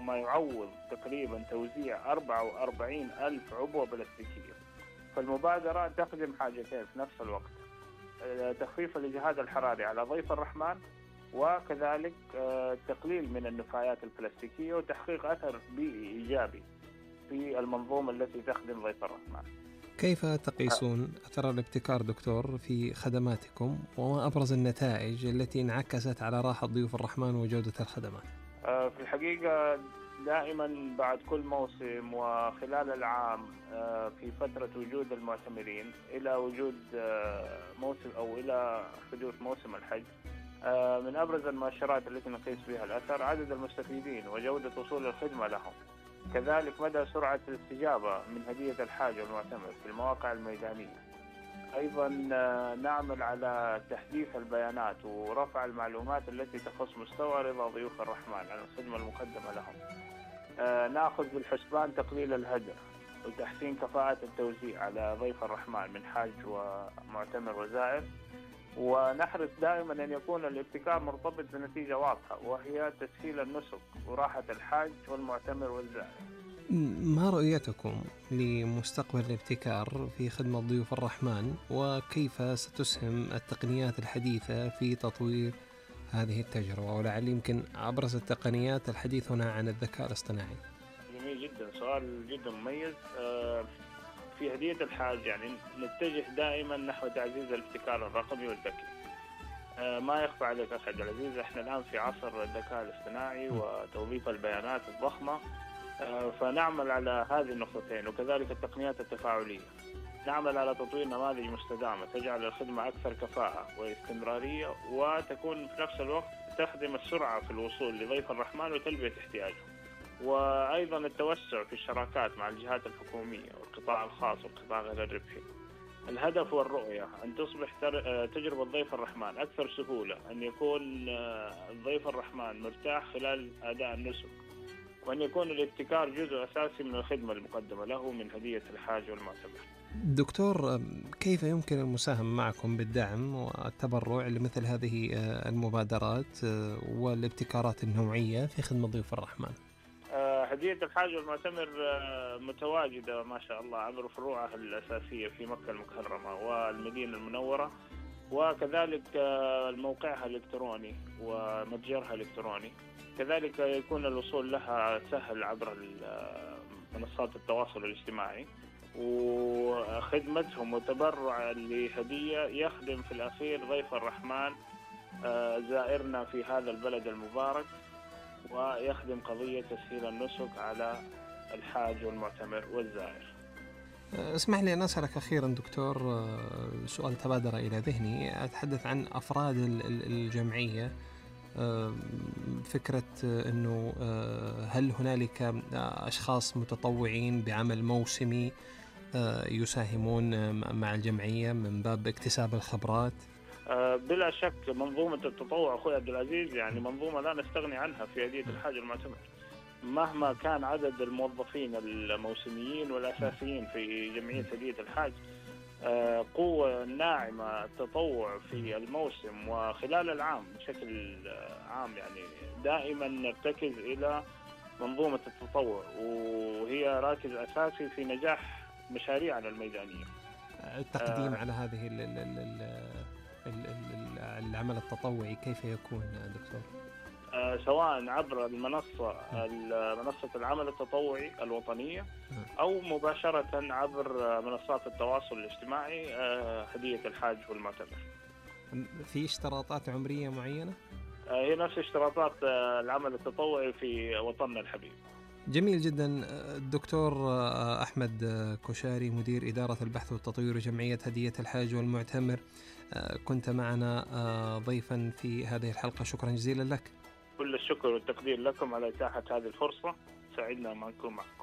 ما يعوض تقريبا توزيع 44 ألف عبوة بلاستيكية. فالمبادرة تخدم حاجتين في نفس الوقت: تخفيف الإجهاد الحراري على ضيف الرحمن، وكذلك التقليل من النفايات البلاستيكية وتحقيق أثر بيئي إيجابي في المنظومة التي تخدم ضيف الرحمن. كيف تقيسون أثر الابتكار دكتور في خدماتكم، وما أبرز النتائج التي انعكست على راحة ضيوف الرحمن وجودة الخدمات؟ في الحقيقة دائما بعد كل موسم وخلال العام، في فترة وجود المعتمرين إلى وجود موسم أو إلى حدوث موسم الحج، من أبرز المؤشرات التي نقيس بها الأثر عدد المستفيدين وجودة وصول الخدمة لهم، كذلك مدى سرعة الاستجابة من هدية الحاج والمعتمر في المواقع الميدانية. أيضا نعمل على تحديث البيانات ورفع المعلومات التي تخص مستوى رضا ضيوف الرحمن عن الخدمة المقدمة لهم. نأخذ بالحسبان تقليل الهدر وتحسين كفاءة التوزيع على ضيف الرحمن من حاج ومعتمر وزائر، ونحرص دائما أن يكون الابتكار مرتبط بنتيجة واضحة، وهي تسهيل النسك وراحة الحاج والمعتمر والزائر. ما رؤيتكم لمستقبل الابتكار في خدمة ضيوف الرحمن، وكيف ستسهم التقنيات الحديثة في تطوير هذه التجربة؟ ولعل يمكن أبرز التقنيات الحديث هنا عن الذكاء الاصطناعي. جميل جدا، سؤال جدا مميز. في هدية الحاج يعني نتجه دائما نحو تعزيز الابتكار الرقمي والذكي. ما يخفى عليك أخي عبد العزيز، احنا الآن في عصر الذكاء الاصطناعي وتوظيف البيانات الضخمة، فنعمل على هذه النقطتين، وكذلك التقنيات التفاعلية. نعمل على تطوير نماذج مستدامة تجعل الخدمة أكثر كفاءة واستمرارية، وتكون في نفس الوقت تخدم السرعة في الوصول لضيف الرحمن وتلبية احتياجه. وأيضا التوسع في الشراكات مع الجهات الحكومية والقطاع الخاص والقطاع غير الربحي. الهدف والرؤية أن تصبح تجربة ضيف الرحمن أكثر سهولة، أن يكون ضيف الرحمن مرتاح خلال أداء النسك، وأن يكون الابتكار جزء أساسي من الخدمة المقدمة له من هدية الحاج والمعتمر. دكتور، كيف يمكن المساهمة معكم بالدعم والتبرع لمثل هذه المبادرات والابتكارات النوعية في خدمة ضيوف الرحمن؟ هدية الحاج والمعتمر متواجدة ما شاء الله عبر فروعها الأساسية في مكة المكرمة والمدينة المنورة، وكذلك موقعها الإلكتروني ومتجرها الإلكتروني. كذلك يكون الوصول لها سهل عبر منصات التواصل الاجتماعي، وخدمتهم وتبرع لهدية يخدم في الأخير ضيف الرحمن زائرنا في هذا البلد المبارك، ويخدم قضية تسهيل النسك على الحاج والمعتمر والزائر. اسمح لي أن أسألك أخيرا دكتور سؤال تبادر إلى ذهني، أتحدث عن أفراد الجمعية. فكرة أنه هل هنالك أشخاص متطوعين بعمل موسمي يساهمون مع الجمعية من باب اكتساب الخبرات؟ بلا شك منظومة التطوع أخوي عبد العزيز يعني منظومة لا نستغني عنها في هدية الحاج والمعتمر، مهما كان عدد الموظفين الموسميين والأساسيين في جمعية هدية الحاج. قوة ناعمة التطوع في الموسم وخلال العام بشكل عام، يعني دائما نرتكز إلى منظومة التطوع، وهي راكز أساسي في نجاح مشاريعنا الميدانية. التقديم على هذه العمل التطوعي كيف يكون دكتور؟ سواء عبر منصة العمل التطوعي الوطنية، أو مباشرة عبر منصات التواصل الاجتماعي هدية الحاج والمعتمر. في اشتراطات عمرية معينة؟ هي نفس اشتراطات العمل التطوعي في وطننا الحبيب. جميل جدا. الدكتور أحمد كشاري، مدير إدارة البحث والتطوير جمعية هدية الحاج والمعتمر، كنت معنا ضيفا في هذه الحلقة، شكرا جزيلا لك. كل الشكر والتقدير لكم على إتاحة هذه الفرصة، سعدنا ما نكون معكم.